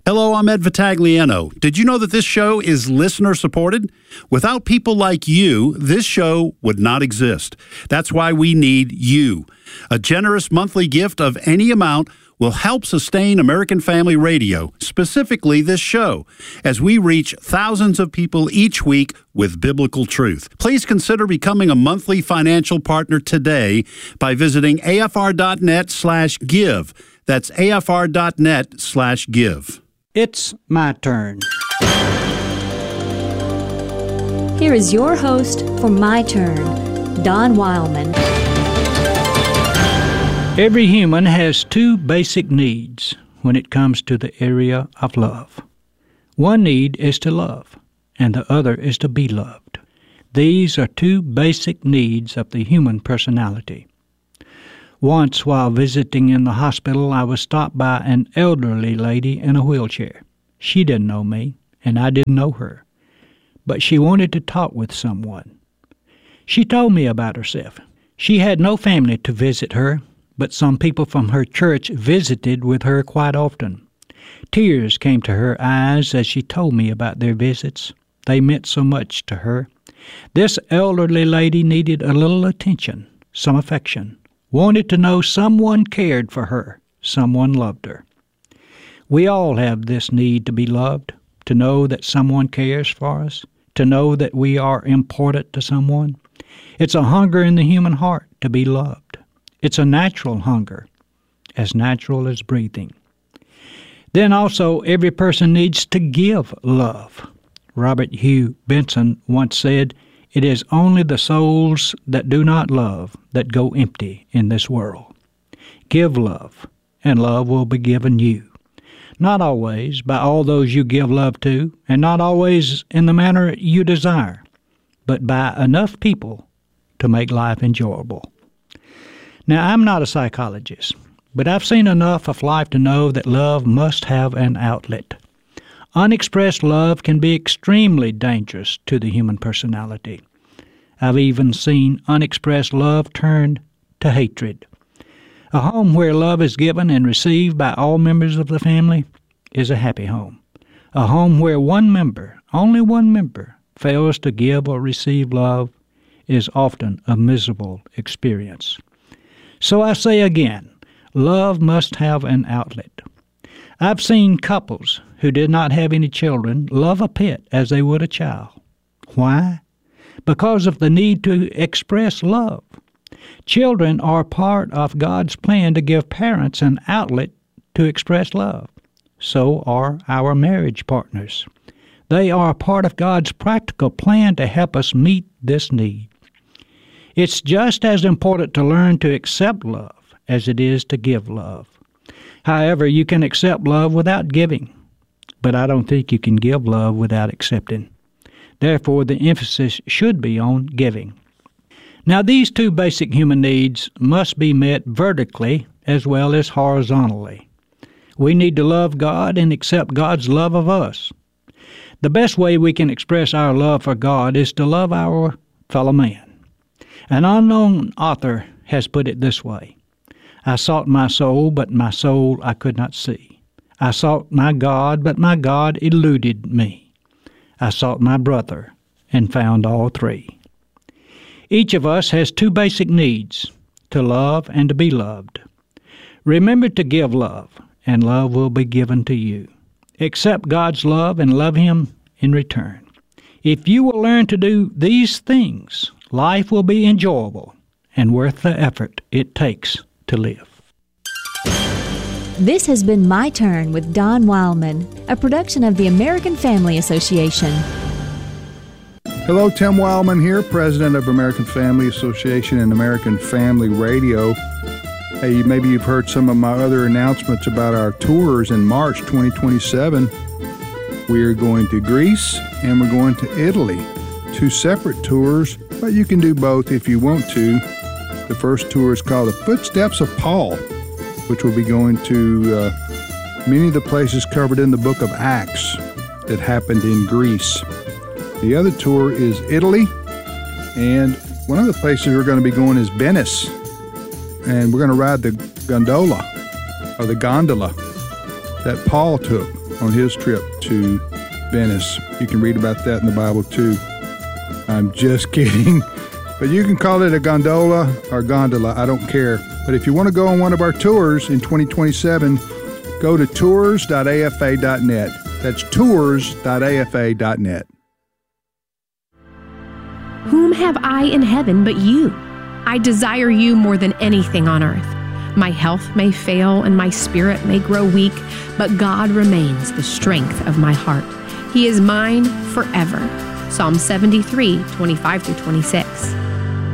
Hello, I'm Ed Vitagliano. Did you know that this show is listener-supported? Without people like you, this show would not exist. That's why we need you. A generous monthly gift of any amount will help sustain American Family Radio, specifically this show, as we reach thousands of people each week with biblical truth. Please consider becoming a monthly financial partner today by visiting afr.net/give. That's afr.net/give. It's my turn. Here is your host for My Turn, Don Wildman. Every human has two basic needs when it comes to the area of love. One need is to love, and the other is to be loved. These are two basic needs of the human personality. Once, while visiting in the hospital, I was stopped by an elderly lady in a wheelchair. She didn't know me, and I didn't know her, but she wanted to talk with someone. She told me about herself. She had no family to visit her, but some people from her church visited with her quite often. Tears came to her eyes as she told me about their visits. They meant so much to her. This elderly lady needed a little attention, some affection. Wanted to know someone cared for her, someone loved her. We all have this need to be loved, to know that someone cares for us, to know that we are important to someone. It's a hunger in the human heart to be loved. It's a natural hunger, as natural as breathing. Then also, every person needs to give love. Robert Hugh Benson once said, "It is only the souls that do not love that go empty in this world." Give love, and love will be given you. Not always by all those you give love to, and not always in the manner you desire, but by enough people to make life enjoyable. Now, I'm not a psychologist, but I've seen enough of life to know that love must have an outlet. Unexpressed love can be extremely dangerous to the human personality. I've even seen unexpressed love turned to hatred. A home where love is given and received by all members of the family is a happy home. A home where one member, only one member, fails to give or receive love is often a miserable experience. So I say again, love must have an outlet. I've seen couples who did not have any children love a pet as they would a child. Why? Because of the need to express love. Children are part of God's plan to give parents an outlet to express love. So are our marriage partners. They are part of God's practical plan to help us meet this need. It's just as important to learn to accept love as it is to give love. However, you can accept love without giving, but I don't think you can give love without accepting. Therefore, the emphasis should be on giving. Now, these two basic human needs must be met vertically as well as horizontally. We need to love God and accept God's love of us. The best way we can express our love for God is to love our fellow man. An unknown author has put it this way: "I sought my soul, but my soul I could not see. I sought my God, but my God eluded me. I sought my brother and found all three." Each of us has two basic needs, to love and to be loved. Remember to give love, and love will be given to you. Accept God's love and love Him in return. If you will learn to do these things, life will be enjoyable and worth the effort it takes to live. This has been My Turn with Don Wildman, a production of the American Family Association. Hello, Tim Wildman here, President of American Family Association and American Family Radio. Hey, maybe you've heard some of my other announcements about our tours in March 2027. We're going to Greece and we're going to Italy. Two separate tours, but you can do both if you want to. The first tour is called The Footsteps of Paul, which will be going to many of the places covered in the book of Acts that happened in Greece. The other tour is Italy, and one of the places we're going to be going is Venice, and we're going to ride the gondola that Paul took on his trip to Venice. You can read about that in the Bible too. I'm just kidding. But you can call it a gondola or gondola. I don't care. But if you want to go on one of our tours in 2027, go to tours.afa.net. That's tours.afa.net. Whom have I in heaven but you? I desire you more than anything on earth. My health may fail and my spirit may grow weak, but God remains the strength of my heart. He is mine forever. Psalm 73, 25-26.